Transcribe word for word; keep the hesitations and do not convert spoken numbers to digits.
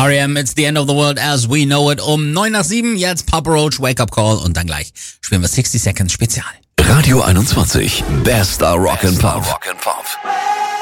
R E M, It's the End of the World as we know it. Um neun nach sieben, jetzt Papa Roach, Wake Up Call und dann gleich spielen wir sixty Seconds Spezial. Radio einundzwanzig, Bester Rock and Pop. Rock and Pop.